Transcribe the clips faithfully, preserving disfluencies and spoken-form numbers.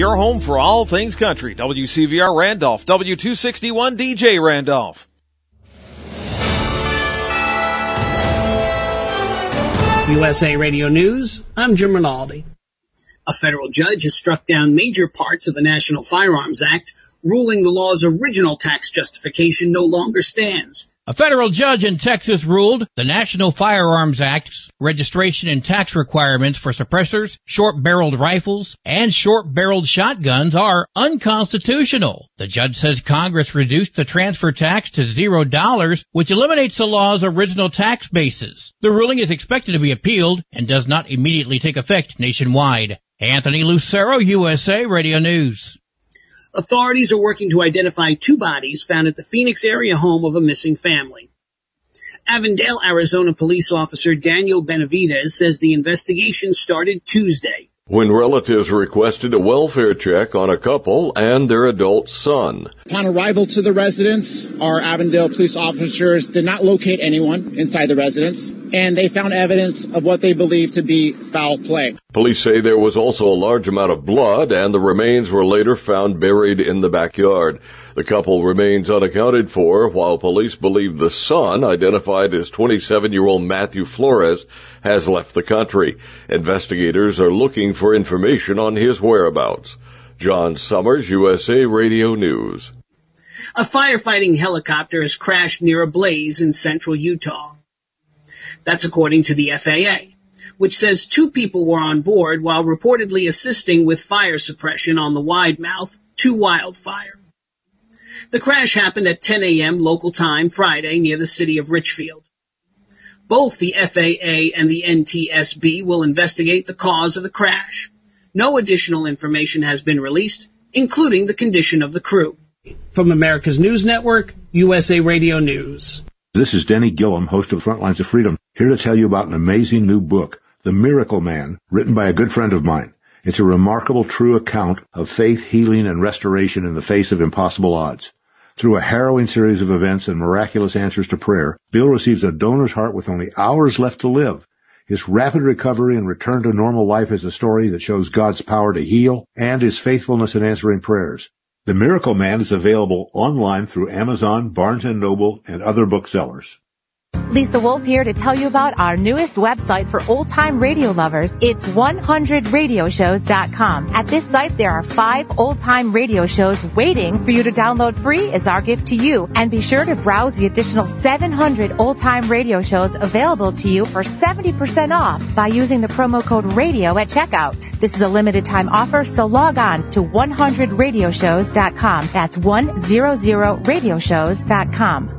your home for all things country. W C V R Randolph, W two sixty-one D J Randolph. U S A Radio News, I'm Jim Rinaldi. A federal judge has struck down major parts of the National Firearms Act, ruling the law's original tax justification no longer stands. A federal judge in Texas ruled the National Firearms Act's registration and tax requirements for suppressors, short-barreled rifles, and short-barreled shotguns are unconstitutional. The judge says Congress reduced the transfer tax to zero dollars, which eliminates the law's original tax basis. The ruling is expected to be appealed and does not immediately take effect nationwide. Anthony Lucero, U S A Radio News. Authorities are working to identify two bodies found at the Phoenix area home of a missing family. Avondale, Arizona police officer Daniel Benavidez says the investigation started Tuesday, when relatives requested a welfare check on a couple and their adult son. Upon arrival to the residence, our Avondale police officers did not locate anyone inside the residence, and they found evidence of what they believe to be foul play. Police say there was also a large amount of blood, and the remains were later found buried in the backyard. The couple remains unaccounted for, while police believe the son, identified as twenty-seven-year-old Matthew Flores, has left the country. Investigators are looking for information on his whereabouts. John Summers, U S A Radio News. A firefighting helicopter has crashed near a blaze in central Utah. That's according to the F A A, which says two people were on board while reportedly assisting with fire suppression on the Widemouth two wildfire. The crash happened at ten a.m. local time Friday near the city of Richfield. Both the F A A and the N T S B will investigate the cause of the crash. No additional information has been released, including the condition of the crew. From America's News Network, U S A Radio News. This is Denny Gillum, host of Frontlines of Freedom, here to tell you about an amazing new book, The Miracle Man, written by a good friend of mine. It's a remarkable, true account of faith, healing, and restoration in the face of impossible odds. Through a harrowing series of events and miraculous answers to prayer, Bill receives a donor's heart with only hours left to live. His rapid recovery and return to normal life is a story that shows God's power to heal and his faithfulness in answering prayers. The Miracle Man is available online through Amazon, Barnes and Noble, and other booksellers. Lisa Wolf here to tell you about our newest website for old-time radio lovers. It's one hundred radio shows dot com. At this site, there are five old-time radio shows waiting for you to download free as our gift to you. And be sure to browse the additional seven hundred old-time radio shows available to you for seventy percent off by using the promo code RADIO at checkout. This is a limited-time offer, so log on to one hundred radio shows dot com. That's one hundred radio shows dot com.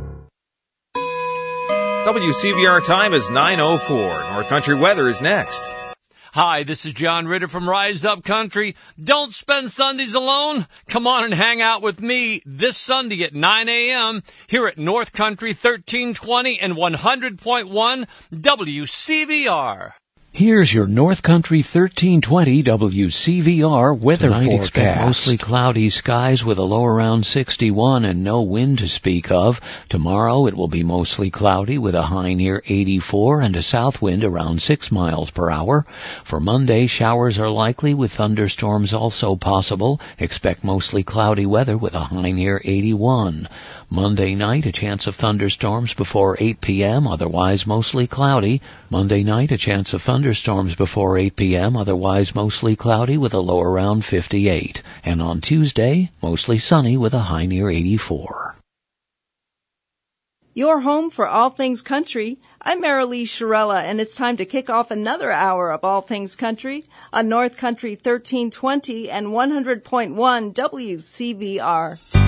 W C V R time is nine oh four. North Country weather is next. Hi, this is John Ritter from Rise Up Country. Don't spend Sundays alone. Come on and hang out with me this Sunday at nine a.m. here at North Country thirteen twenty and one hundred point one W C V R. Here's your North Country thirteen twenty W C V R weather Tonight forecast. Expect mostly cloudy skies with a low around sixty-one and no wind to speak of. Tomorrow it will be mostly cloudy with a high near eighty-four and a south wind around six miles per hour. For Monday, showers are likely with thunderstorms also possible. Expect mostly cloudy weather with a high near eighty-one. Monday night, a chance of thunderstorms before eight p.m., otherwise mostly cloudy. Monday night, a chance of thunderstorms before eight p.m., otherwise mostly cloudy with a low around fifty-eight. And on Tuesday, mostly sunny with a high near eighty-four. Your home for all things country. I'm Marilee Shirella, and it's time to kick off another hour of All Things Country on North Country thirteen twenty and one hundred point one W C V R.